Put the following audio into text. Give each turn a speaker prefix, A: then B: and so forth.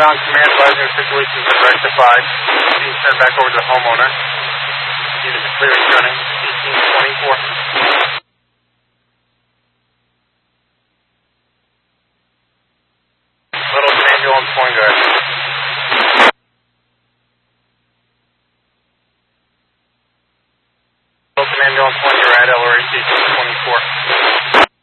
A: ground command advising the situation has been rectified. Being sent back over to the homeowner. Unit clearing running 1824.